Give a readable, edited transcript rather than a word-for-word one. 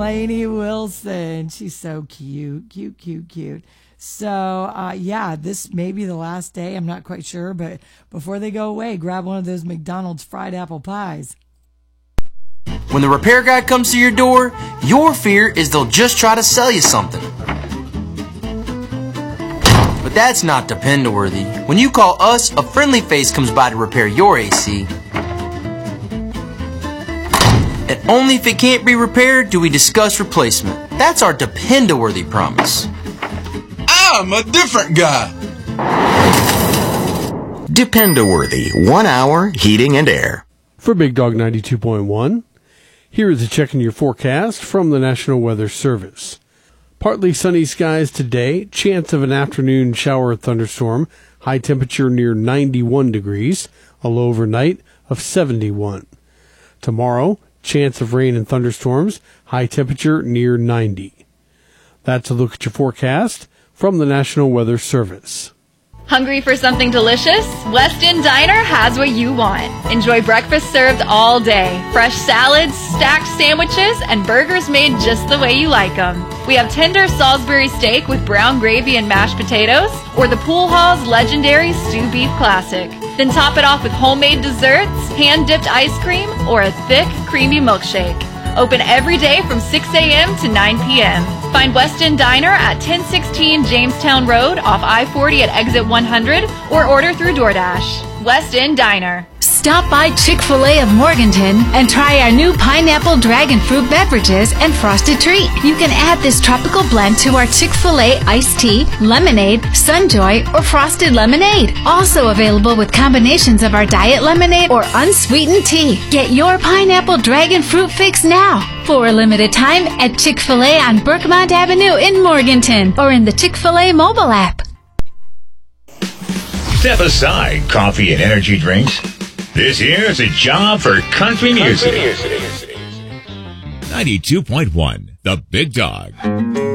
Lainey Wilson. She's so cute. So, yeah, this may be the last day. I'm not quite sure, but before they go away, grab one of those McDonald's fried apple pies. When the repair guy comes to your door, your fear is they'll just try to sell you something. But that's not depend-worthy. When you call us, a friendly face comes by to repair your AC. And only if it can't be repaired do we discuss replacement. That's our depend-worthy promise. I'm a different guy. Depend-worthy 1 hour heating and air. For Big Dog 92.1, here is a check in your forecast from the National Weather Service. Partly sunny skies today, chance of an afternoon shower or thunderstorm, high temperature near 91 degrees, a low overnight of 71. Tomorrow, chance of rain and thunderstorms, high temperature near 90. That's a look at your forecast from the National Weather Service. Hungry for something delicious? Westin Diner has what you want. Enjoy breakfast served all day. Fresh salads, stacked sandwiches, and burgers made just the way you like them. We have tender Salisbury steak with brown gravy and mashed potatoes, or the Pool Hall's legendary stew beef classic. Then top it off with homemade desserts, hand-dipped ice cream, or a thick, creamy milkshake. Open every day from 6 a.m. to 9 p.m. Find Westin Diner at 1016 Jamestown Road off I-40 at exit 100 or order through DoorDash. Westin Diner. Stop by Chick-fil-A of Morganton and try our new pineapple dragon fruit beverages and frosted treat. You can add this tropical blend to our Chick-fil-A iced tea, lemonade, Sunjoy, or frosted lemonade. Also available with combinations of our diet lemonade or unsweetened tea. Get your pineapple dragon fruit fix now for a limited time at Chick-fil-A on Berkmont Avenue in Morganton or in the Chick-fil-A mobile app. Step aside coffee and energy drinks. This here's a job for country music. 92.1, The Big Dog.